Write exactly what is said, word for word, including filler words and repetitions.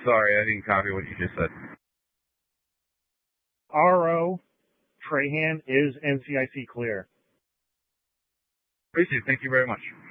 Sorry, I didn't copy what you just said. R O Trahan is N C I C clear. Appreciate it. Thank you very much.